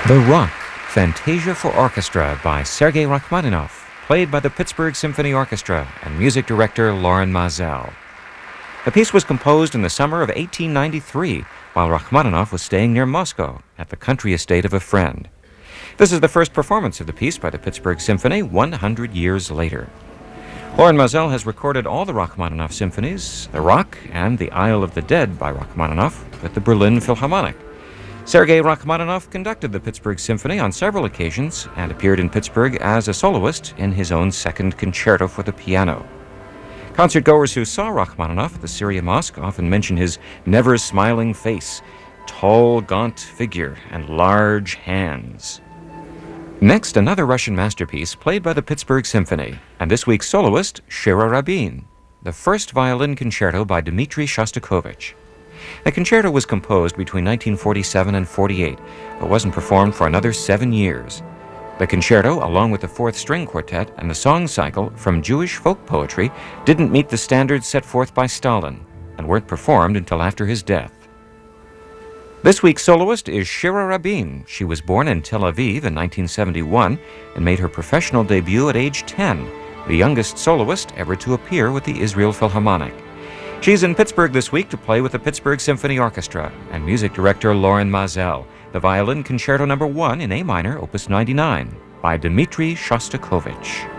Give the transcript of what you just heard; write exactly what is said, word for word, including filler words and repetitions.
The Rock, Fantasia for Orchestra by Sergei Rachmaninoff, played by the Pittsburgh Symphony Orchestra and music director Loren Maazel. The piece was composed in the summer of eighteen ninety-three, while Rachmaninoff was staying near Moscow at the country estate of a friend. This is the first performance of the piece by the Pittsburgh Symphony one hundred years later. Loren Maazel has recorded all the Rachmaninoff symphonies, The Rock and The Isle of the Dead by Rachmaninoff, with the Berlin Philharmonic. Sergei Rachmaninoff conducted the Pittsburgh Symphony on several occasions and appeared in Pittsburgh as a soloist in his own second concerto for the piano. Concertgoers who saw Rachmaninoff at the Syria Mosque often mention his never-smiling face, tall, gaunt figure, and large hands. Next, another Russian masterpiece played by the Pittsburgh Symphony, and this week's soloist, Shira Rabin, the first violin concerto by Dmitri Shostakovich. The concerto was composed between nineteen forty-seven and forty-eight, but wasn't performed for another seven years. The concerto, along with the fourth string quartet and the song cycle from Jewish folk poetry, didn't meet the standards set forth by Stalin and weren't performed until after his death. This week's soloist is Shira Rabin. She was born in Tel Aviv in nineteen seventy-one and made her professional debut at age ten, the youngest soloist ever to appear with the Israel Philharmonic. She's in Pittsburgh this week to play with the Pittsburgh Symphony Orchestra and music director Loren Maazel, the Violin Concerto Number one in A minor, Opus ninety-nine, by Dmitri Shostakovich.